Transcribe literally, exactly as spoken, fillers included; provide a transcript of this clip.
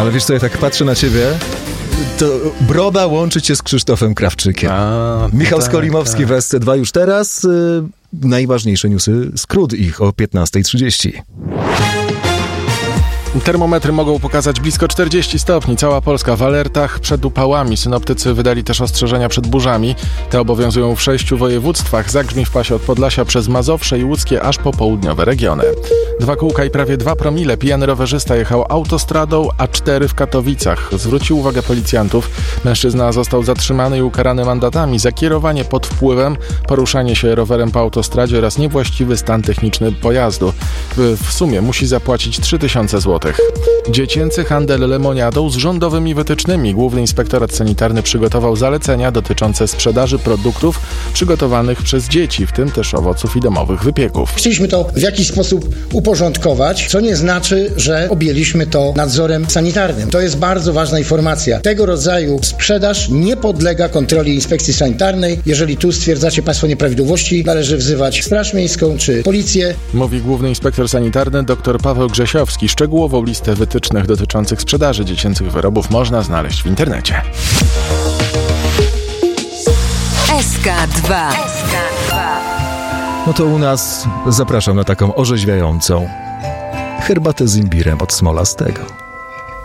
Ale wiesz co, ja tak patrzę na ciebie, to broda łączy cię z Krzysztofem Krawczykiem. A, Michał tak, Skolimowski tak. w S C dwa już teraz. Y, najważniejsze newsy, skrót ich o piętnasta trzydzieści. Termometry mogą pokazać blisko czterdzieści stopni. Cała Polska w alertach przed upałami. Synoptycy wydali też ostrzeżenia przed burzami. Te obowiązują w sześciu województwach. Zagrzmi w pasie od Podlasia przez Mazowsze i Łódzkie aż po południowe regiony. Dwa kółka i prawie dwa promile. Pijany rowerzysta jechał autostradą A cztery w Katowicach. Zwrócił uwagę policjantów. Mężczyzna został zatrzymany i ukarany mandatami za kierowanie pod wpływem, poruszanie się rowerem po autostradzie oraz niewłaściwy stan techniczny pojazdu. W sumie musi zapłacić trzy tysiące złotych. Dziecięcy handel lemoniadą z rządowymi wytycznymi. Główny Inspektorat Sanitarny przygotował zalecenia dotyczące sprzedaży produktów przygotowanych przez dzieci, w tym też owoców i domowych wypieków. Chcieliśmy to w jakiś sposób uporządkować, co nie znaczy, że objęliśmy to nadzorem sanitarnym. To jest bardzo ważna informacja. Tego rodzaju sprzedaż nie podlega kontroli inspekcji sanitarnej. Jeżeli tu stwierdzacie Państwo nieprawidłowości, należy wzywać Straż Miejską czy Policję. Mówi główny inspektor sanitarny dr Paweł Grzesiowski. Szczegółową listę wytycznych dotyczących sprzedaży dziecięcych wyrobów można znaleźć w internecie. S K dwa. No to u nas zapraszam na taką orzeźwiającą herbatę z imbirem od Smolastego.